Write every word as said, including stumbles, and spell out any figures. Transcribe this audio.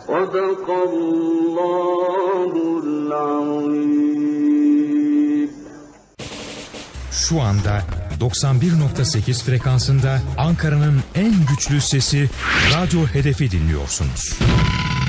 Sadakallahul azim. Şu anda doksan bir nokta sekiz frekansında Ankara'nın en güçlü sesi Radyo Hedef'i dinliyorsunuz.